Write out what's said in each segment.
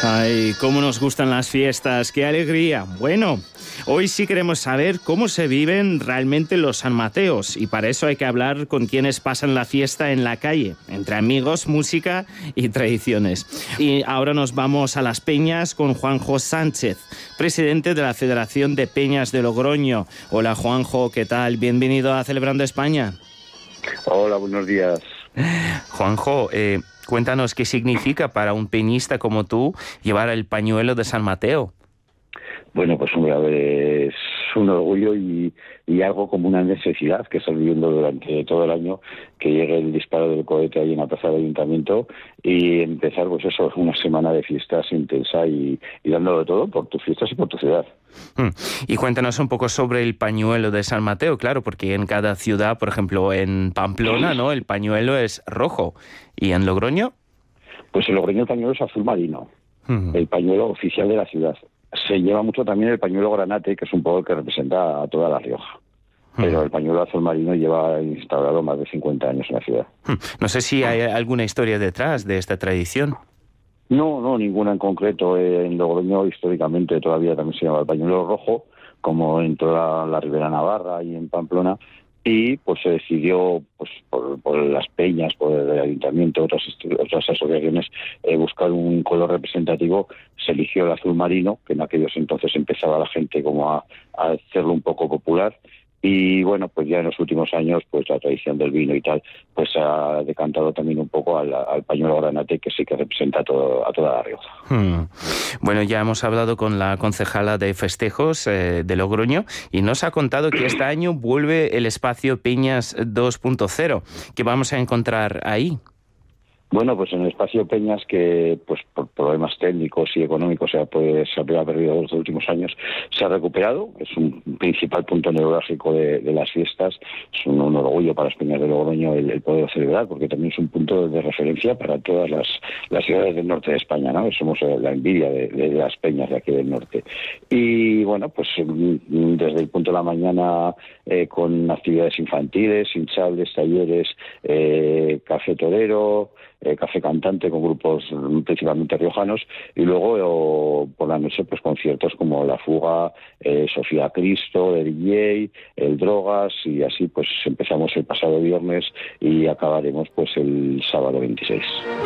Ay, cómo nos gustan las fiestas, qué alegría. Bueno, hoy sí queremos saber cómo se viven realmente los San Mateos y para eso hay que hablar con quienes pasan la fiesta en la calle, entre amigos, música y tradiciones. Y ahora nos vamos a Las Peñas con Juanjo Sánchez, presidente de la Federación de Peñas de Logroño. Hola Juanjo, ¿qué tal? Bienvenido a Celebrando España. Hola, buenos días. Juanjo, cuéntanos qué significa para un peñista como tú llevar el pañuelo de San Mateo. Bueno, pues hombre, a ver, es un orgullo y algo como una necesidad que estás viviendo durante todo el año, que llegue el disparo del cohete ahí en la plaza del Ayuntamiento y empezar, pues eso, una semana de fiestas intensa y dándolo todo por tus fiestas y por tu ciudad. Y cuéntanos un poco sobre el pañuelo de San Mateo, claro, porque en cada ciudad, por ejemplo, en Pamplona, ¿no? El pañuelo es rojo. ¿Y en Logroño? Pues en Logroño el pañuelo es azul marino, el pañuelo oficial de la ciudad. Se lleva mucho también el pañuelo granate, que es un poco el que representa a toda La Rioja. Pero el pañuelo azul marino lleva instaurado más de 50 años en la ciudad. No sé si hay alguna historia detrás de esta tradición. No, ninguna en concreto. En Logroño históricamente todavía también se llama el pañuelo rojo, como en toda la Ribera Navarra y en Pamplona, y pues se decidió pues por las peñas, por el ayuntamiento, otras asociaciones, buscar un color representativo. Se eligió el azul marino, que en aquellos entonces empezaba la gente como a hacerlo un poco popular. Y bueno, pues ya en los últimos años, pues la tradición del vino y tal, pues ha decantado también un poco al pañuelo granate, que sí que representa a toda La Rioja. Bueno, ya hemos hablado con la concejala de festejos de Logroño y nos ha contado que este año vuelve el espacio Peñas 2.0. ¿Qué vamos a encontrar ahí? Bueno, pues en el espacio Peñas, que pues por problemas técnicos y económicos se había perdido los últimos años, se ha recuperado. Es un principal punto neurálgico de las fiestas. Es un orgullo para las Peñas de Logroño el poder celebrar, porque también es un punto de referencia para todas las ciudades del norte de España, ¿no? Somos la envidia de las peñas de aquí del norte. Y bueno, pues desde el punto de la mañana con actividades infantiles, hinchables, talleres, café torero, café cantante con grupos principalmente riojanos, y luego por la noche pues conciertos como La Fuga, Sofía Cristo, el DJ, el Drogas, y así pues empezamos el pasado viernes y acabaremos pues el sábado 26.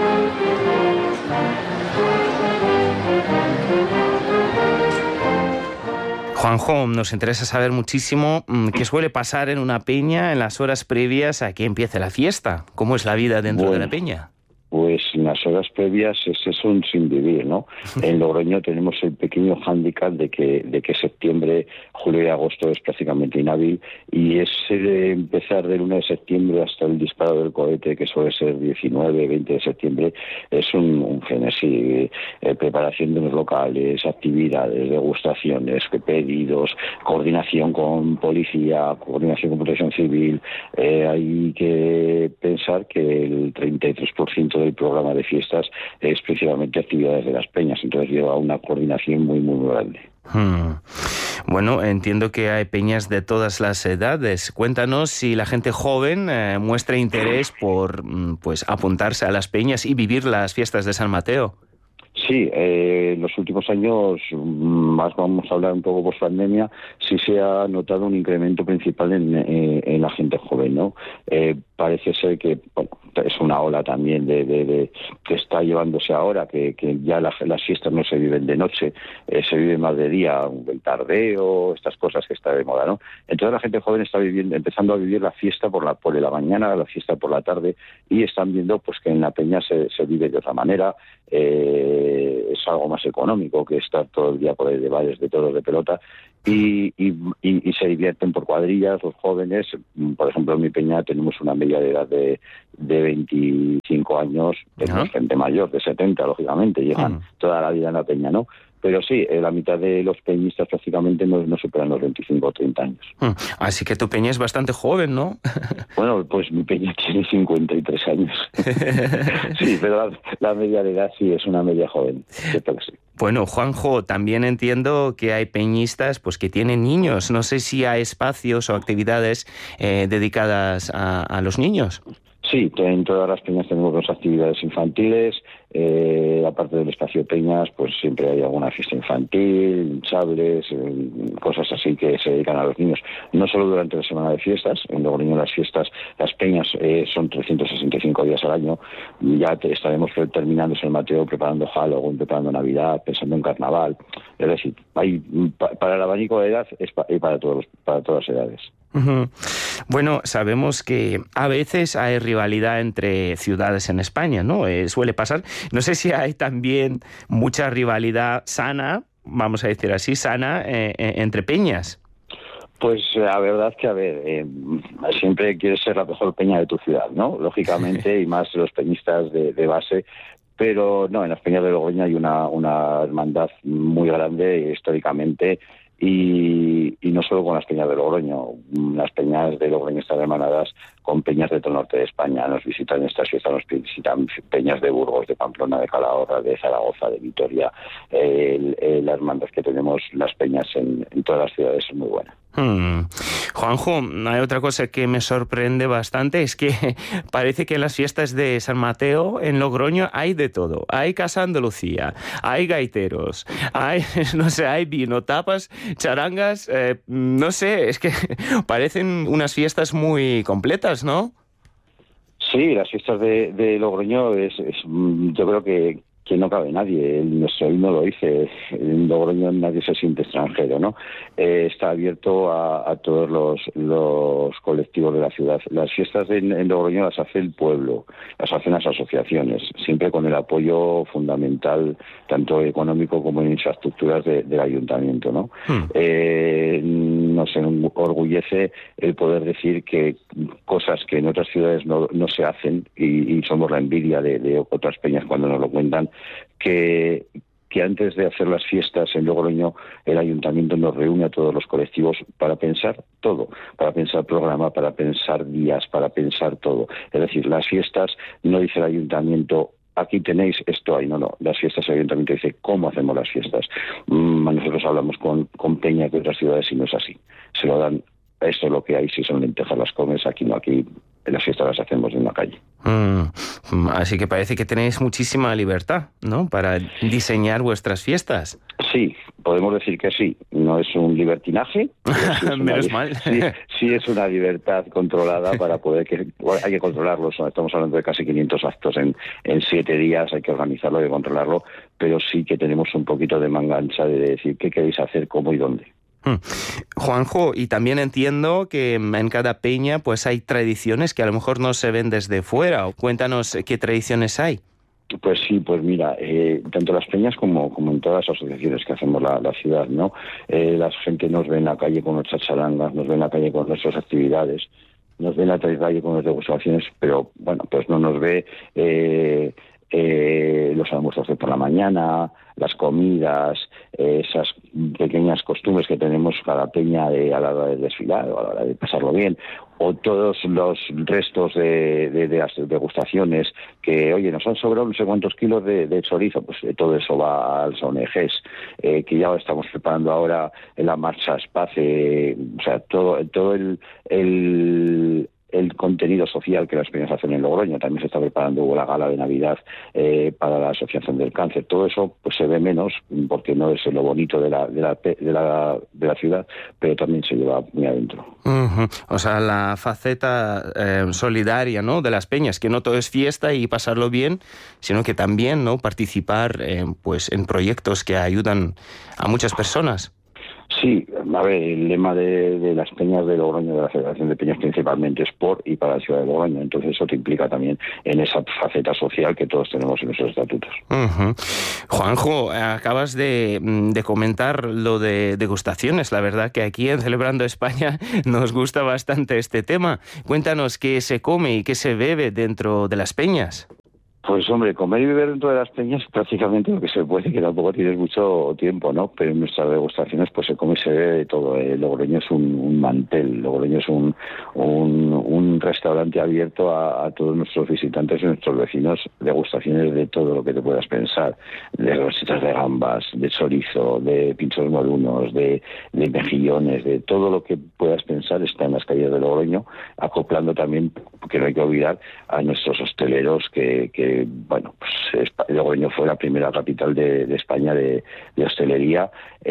Juanjo, nos interesa saber muchísimo qué suele pasar en una peña en las horas previas a que empiece la fiesta. ¿Cómo es la vida dentro de la peña? Pues en las horas previas es un sin vivir, ¿no? En Logroño tenemos el pequeño hándicap de que septiembre, julio y agosto es prácticamente inhábil, y ese empezar del 1 de septiembre hasta el disparo del cohete, que suele ser 19, 20 de septiembre, es un frenesí. Preparación de los locales, actividades, degustaciones, pedidos, coordinación con policía, coordinación con protección civil. Hay que pensar que el 33% del programa de fiestas es principalmente actividades de las peñas, entonces lleva una coordinación muy, muy grande. Bueno, entiendo que hay peñas de todas las edades. Cuéntanos si la gente joven muestra interés por pues apuntarse a las peñas y vivir las fiestas de San Mateo. Sí, en los últimos años, más vamos a hablar un poco post pandemia, sí se ha notado un incremento principal en la gente joven, ¿no? Parece ser que, bueno, es una ola también de que está llevándose ahora, que ya las fiestas no se viven de noche, se viven más de día, el tardeo, estas cosas que está de moda, ¿no? Entonces la gente joven está empezando a vivir la fiesta por la mañana, la fiesta por la tarde, y están viendo pues que en la peña se vive de otra manera. Es algo más económico que estar todo el día por el de bares de toros de pelota, y se divierten por cuadrillas los jóvenes. Por ejemplo, en mi peña tenemos una media de edad de 25 años, tenemos gente mayor de 70, lógicamente, llevan toda la vida en la peña, ¿no? Pero sí, la mitad de los peñistas prácticamente no superan los 25 o 30 años. Así que tu peña es bastante joven, ¿no? Bueno, pues mi peña tiene 53 años. Sí, pero la media de edad sí es una media joven. Cierto que sí. Bueno, Juanjo, también entiendo que hay peñistas pues que tienen niños. No sé si hay espacios o actividades dedicadas a los niños. Sí, en todas las peñas tenemos dos actividades infantiles, aparte del espacio Peñas, pues siempre hay alguna fiesta infantil, sables, cosas así que se dedican a los niños. No solo durante la semana de fiestas, en Logroño las fiestas, las peñas son 365 días al año. Ya estaremos terminando San Mateo, preparando Halloween, preparando Navidad, pensando en Carnaval. Es decir, hay para el abanico de edad y para todas las edades. Uh-huh. Bueno, sabemos que a veces hay rivalidad entre ciudades en España, ¿no? Suele pasar. No sé si hay también mucha rivalidad sana, vamos a decir así, sana, entre peñas. Pues la verdad que, a ver, siempre quieres ser la mejor peña de tu ciudad, ¿no? Lógicamente, y más los peñistas de base. Pero no, en las peñas de Logroño hay una hermandad muy grande históricamente, y no solo con las peñas de Logroño. Las peñas de Logroño están hermanadas con peñas de todo el norte de España. Nos visitan estas fiestas, nos visitan peñas de Burgos, de Pamplona, de Calahorra, de Zaragoza, de Vitoria. Las hermandades que tenemos, las peñas en todas las ciudades, son muy buenas. Juanjo, hay otra cosa que me sorprende bastante, es que parece que en las fiestas de San Mateo en Logroño hay de todo. Hay Casa Andalucía, hay gaiteros, hay, no sé, hay vino, tapas, charangas, no sé, es que parecen unas fiestas muy completas, ¿no? Sí, las fiestas de Logroño yo creo que no cabe nadie. Nuestro himno lo dice, en Logroño nadie se siente extranjero, ¿no? Está abierto a todos los colectivos de la ciudad. Las fiestas en Logroño las hace el pueblo, las hacen las asociaciones, siempre con el apoyo fundamental, tanto económico como en infraestructuras del ayuntamiento, ¿no? Nos enorgullece el poder decir que cosas que en otras ciudades no se hacen, y somos la envidia de otras peñas cuando nos lo cuentan, que antes de hacer las fiestas en Logroño el ayuntamiento nos reúne a todos los colectivos para pensar todo, para pensar programa, para pensar días, para pensar todo. Es decir, las fiestas no dice el ayuntamiento: aquí tenéis esto, ahí no. Las fiestas, el ayuntamiento dice cómo hacemos las fiestas. Nosotros hablamos con peñas de otras ciudades y no es así. Se lo dan: esto es lo que hay, si son lentejas las comes, aquí no, aquí las fiestas las hacemos en la calle. Así que parece que tenéis muchísima libertad, ¿no?, para diseñar vuestras fiestas. Sí, podemos decir que sí. No es un libertinaje. Sí menos mal. Sí es una libertad controlada para poder hay que controlarlo. Estamos hablando de casi 500 actos en 7 días. Hay que organizarlo, hay que controlarlo, pero sí que tenemos un poquito de manga ancha de decir qué queréis hacer, cómo y dónde. Juanjo, y también entiendo que en cada peña pues hay tradiciones que a lo mejor no se ven desde fuera. Cuéntanos qué tradiciones hay. Pues sí, pues mira, tanto las peñas como en todas las asociaciones que hacemos la ciudad, ¿no? La gente nos ve en la calle con nuestras charangas, nos ve en la calle con nuestras actividades, nos ve en la calle con nuestras degustaciones, pero bueno, pues no nos ve los almuerzos de por la mañana, las comidas, esas pequeñas costumbres que tenemos cada peña a la hora de desfilar o a la hora de pasarlo bien, o todos los restos de las degustaciones que, oye, nos han sobrado no sé cuántos kilos de chorizo, pues todo eso va a las ONGs, que ya estamos preparando ahora en la marcha Space, o sea, todo el contenido social que las peñas hacen en Logroño. También se está preparando la gala de Navidad para la Asociación del Cáncer. Todo eso pues se ve menos porque no es lo bonito de la ciudad, pero también se lleva muy adentro. Uh-huh. O sea, la faceta solidaria, ¿no?, de las peñas, que no todo es fiesta y pasarlo bien, sino que también, ¿no?, participar pues en proyectos que ayudan a muchas personas. Sí, a ver, el lema de las peñas de Logroño, de la Federación de Peñas principalmente, es por y para la ciudad de Logroño. Entonces eso te implica también en esa faceta social que todos tenemos en nuestros estatutos. Uh-huh. Juanjo, acabas de comentar lo de degustaciones. La verdad que aquí en Celebrando España nos gusta bastante este tema. Cuéntanos qué se come y qué se bebe dentro de las peñas. Pues hombre, comer y beber dentro de las peñas prácticamente lo que se puede, que tampoco tienes mucho tiempo, ¿no? Pero en nuestras degustaciones pues se come y se bebe de todo. Logroño es un mantel, Logroño es un restaurante abierto a todos nuestros visitantes y nuestros vecinos, degustaciones de todo lo que te puedas pensar, de recetas de gambas, de chorizo, de pinchos morunos, de mejillones, de todo lo que puedas pensar está en las calles de Logroño, acoplando también, que no hay que olvidar, a nuestros hosteleros que bueno, pues Logroño fue la primera capital de España de hostelería.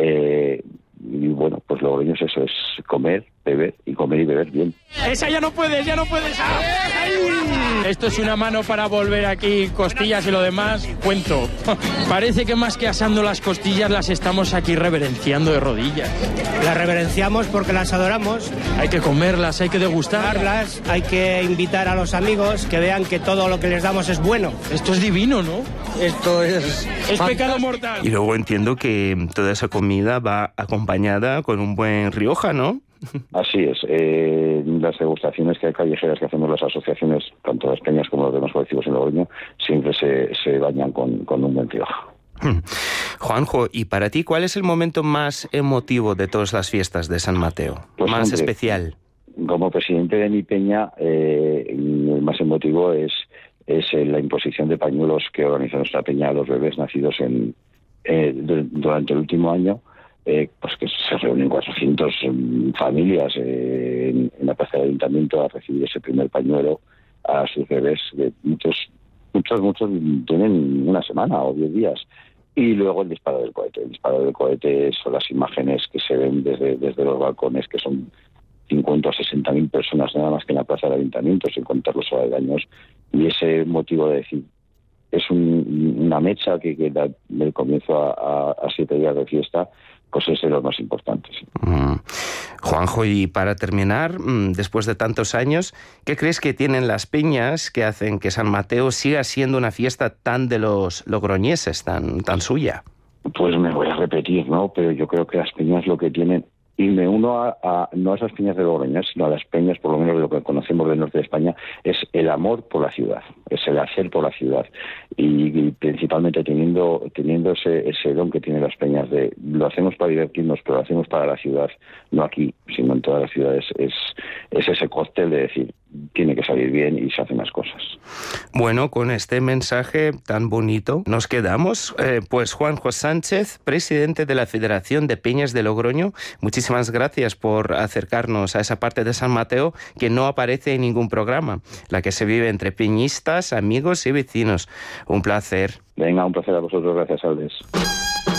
Y bueno, pues Logroño es eso, es comer, beber y comer y beber bien. ¡Esa ya no puedes! ¡Ay! Esto es una mano para volver aquí, costillas y lo demás, cuento. Parece que más que asando las costillas las estamos aquí reverenciando de rodillas. Las reverenciamos porque las adoramos. Hay que comerlas, hay que degustarlas. Hay que invitar a los amigos que vean que todo lo que les damos es bueno. Esto es divino, ¿no? Esto es pecado mortal. Y luego entiendo que toda esa comida va acompañada con un buen Rioja, ¿no? Así es. Las degustaciones callejeras que hacemos las asociaciones, tanto las peñas como los demás colectivos en Logroño, siempre se bañan con un buen Rioja. Juanjo, ¿y para ti cuál es el momento más emotivo de todas las fiestas de San Mateo? Pues, más hombre, especial. Como presidente de mi peña, el más emotivo es la imposición de pañuelos que organiza nuestra peña a los bebés nacidos durante el último año. Pues que se reúnen 400 familias en la plaza del ayuntamiento a recibir ese primer pañuelo a sus bebés. Muchos tienen una semana o 10 días. Y luego el disparo del cohete. El disparo del cohete son las imágenes que se ven desde los balcones, que son 50 o 60.000 personas nada más que en la plaza del ayuntamiento, sin contar los aledaños. Y ese motivo de decir, es una mecha que da del comienzo a 7 días de fiesta, pues es de los más importantes. Juanjo, y para terminar, después de tantos años, ¿qué crees que tienen las peñas que hacen que San Mateo siga siendo una fiesta tan de los logroñeses, tan suya? Pues me voy a repetir, ¿no? Pero yo creo que las peñas lo que tienen, y me uno no a esas peñas de Logroño, sino a las peñas, por lo menos de lo que conocemos del norte de España, es el amor por la ciudad, es el hacer por la ciudad. Y principalmente teniendo ese don que tienen las peñas de lo hacemos para divertirnos, pero lo hacemos para la ciudad, no aquí, sino en todas las ciudades, es ese cóctel de decir, tiene que salir bien y se hacen las cosas. Bueno, con este mensaje tan bonito nos quedamos. Pues Juanjo Sánchez, presidente de la Federación de Peñas de Logroño, muchísimas gracias por acercarnos a esa parte de San Mateo que no aparece en ningún programa, la que se vive entre peñistas, amigos y vecinos. Un placer. Venga, un placer a vosotros. Gracias, Aldes.